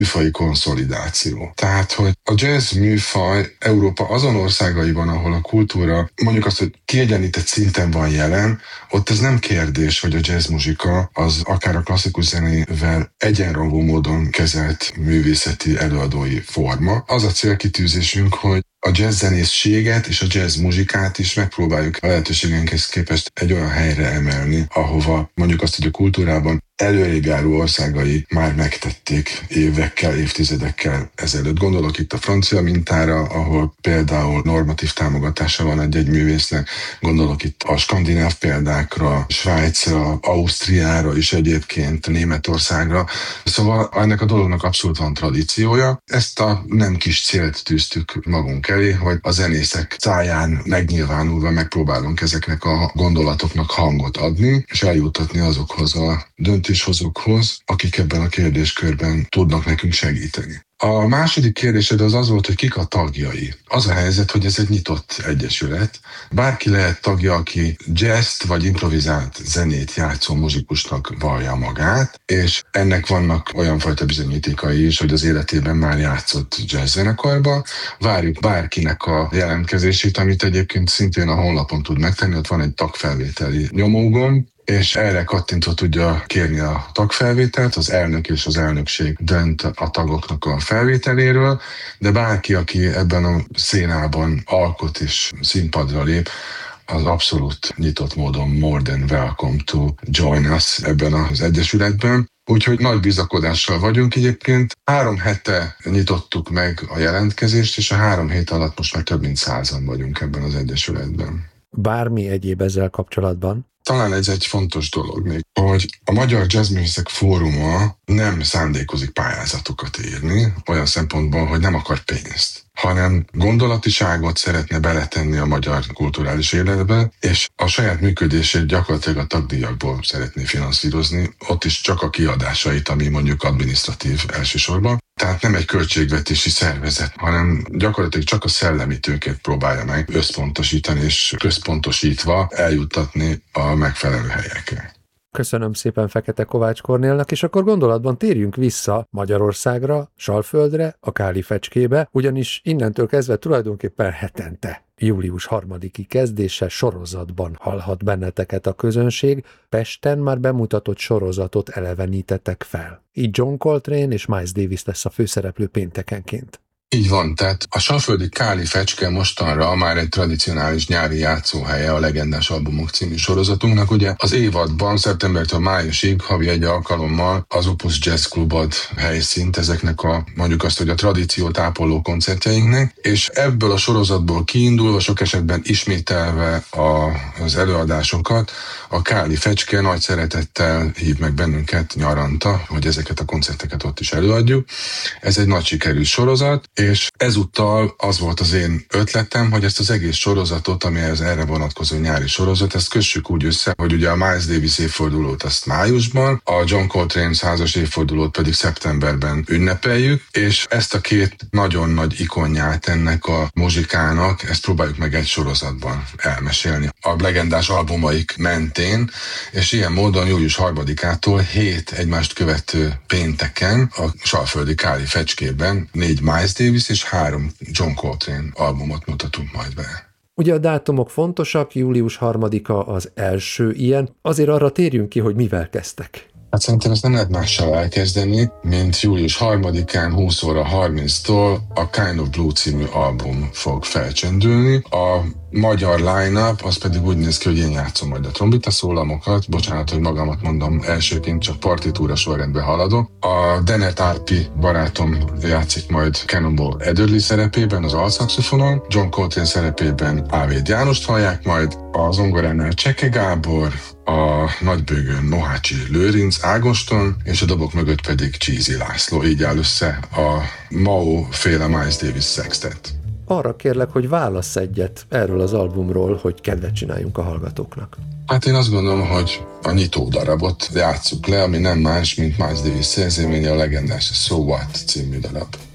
műfaji konszolidáció. Tehát, hogy a jazz műfaj Európa azon országaiban, ahol a kultúra mondjuk azt, hogy kiegyenlített szinten van jelen, ott ez nem kérdés, hogy a jazz muzsika az akár a klasszikus zenével egyenrangú módon kezelt művészeti előadói forma. Az a célkitűzésünk, hogy a jazz zenészséget és a jazz muzsikát is megpróbáljuk a lehetőségeinkhez képest egy olyan helyre emelni, ahova mondjuk azt, hogy a kultúrában előrébb járó országai már megtették évekkel, évtizedekkel ezelőtt. Gondolok itt a francia mintára, ahol például normatív támogatása van egy művésznek, gondolok itt a skandináv példákra, Svájcra, Ausztriára is egyébként, Németországra. Szóval ennek a dolognak abszolút van tradíciója. Ezt a nem kis célt tűztük magunk elé, hogy a zenészek száján megnyilvánulva megpróbálunk ezeknek a gondolatoknak hangot adni, és eljuttatni azokhoz a döntéshozókhoz, akik ebben a kérdéskörben tudnak nekünk segíteni. A második kérdésed az volt, hogy kik a tagjai. Az a helyzet, hogy ez egy nyitott egyesület. Bárki lehet tagja, aki jazzt vagy improvizált zenét játszó muzsikusnak vallja magát, és ennek vannak olyan fajta bizonyítékai is, hogy az életében már játszott jazz zenekarba. Várjuk bárkinek a jelentkezését, amit egyébként szintén a honlapon tud megtenni, ott van egy tagfelvételi nyomógomb, és erre kattintva tudja kérni a tagfelvételt, az elnök és az elnökség dönt a tagoknak a felvételéről, de bárki, aki ebben a szénában alkot és színpadra lép, az abszolút nyitott módon more than welcome to join us ebben az egyesületben. Úgyhogy nagy bizakodással vagyunk egyébként. 3 hete nyitottuk meg a jelentkezést, és a 3 hét alatt most már több mint 100-an vagyunk ebben az egyesületben. Bármi egyéb ezzel kapcsolatban? Talán ez egy fontos dolog még, hogy a Magyar Jazzművészek Fóruma nem szándékozik pályázatokat írni, olyan szempontból, hogy nem akar pénzt, hanem gondolatiságot szeretne beletenni a magyar kulturális életbe, és a saját működését gyakorlatilag a tagdíjakból szeretné finanszírozni, ott is csak a kiadásait, ami mondjuk adminisztratív elsősorban. Tehát nem egy költségvetési szervezet, hanem gyakorlatilag csak a szellemi tőkét próbálja meg összpontosítani és központosítva eljuttatni a megfelelő helyekre. Köszönöm szépen Fekete Kovács Kornélnak, és akkor gondolatban térjünk vissza Magyarországra, Salföldre, a Káli Fecskébe, ugyanis innentől kezdve tulajdonképpen hetente, július 3-i kezdése sorozatban hallhat benneteket a közönség, Pesten már bemutatott sorozatot elevenítetek fel. Így John Coltrane és Miles Davis lesz a főszereplő péntekenként. Így van, tehát a salföldi Káli Fecske mostanra már egy tradicionális nyári játszóhelye a Legendás Albumok című sorozatunknak. Ugye az évadban szeptembertől májusig havi egy alkalommal az Opus Jazz Club ad helyszínt ezeknek a, mondjuk azt, hogy a tradíciót ápoló koncertjeinknek, és ebből a sorozatból kiindulva, sok esetben ismételve az előadásokat, a Káli Fecske nagy szeretettel hív meg bennünket nyaranta, hogy ezeket a koncerteket ott is előadjuk. Ez egy nagy sikerű sorozat, és ezúttal az volt az én ötletem, hogy ezt az egész sorozatot, ami az erre vonatkozó nyári sorozat, ezt kössük úgy össze, hogy ugye a Miles Davis évfordulót azt májusban, a John Coltrane 100-as évfordulót pedig szeptemberben ünnepeljük, és ezt a két nagyon nagy ikonját ennek a muzsikának, ezt próbáljuk meg egy sorozatban elmesélni. A legendás albumaik mentén, és ilyen módon július 3-ától 7 egymást követő pénteken a salföldi Káli Fecskében 4 Miles Davis és 3 John Coltrane albumot mutatunk majd be. Ugye a dátumok fontosak, július 3-a az első ilyen, azért arra térjünk ki, hogy mivel kezdtek. Hát szerintem ezt nem lehet mással elkezdeni, mint július 3-án 20 óra 30-tól a Kind of Blue című album fog felcsendülni. A magyar line-up az pedig úgy néz ki, hogy én játszom majd a trombita szólamokat, bocsánat, hogy magamat mondom, elsőként csak partitúra sorrendben haladok. A Dennett Arpi barátom játszik majd Cannonball Adderley szerepében, az altszaxofonon, John Coltrane szerepében Ávéd Jánost hallják majd, a zongoránál Cseke Gábor, a nagybőgőn Mohácsi Lőrinc Ágoston, és a dobok mögött pedig Csízi László. Így áll össze a Mao féle Miles Davis Sextet. Arra kérlek, hogy válassz egyet erről az albumról, hogy kedvet csináljunk a hallgatóknak. Hát én azt gondolom, hogy a nyitó darabot játsszuk le, ami nem más, mint Miles Davis szerzeménye, a legendás So What című darab.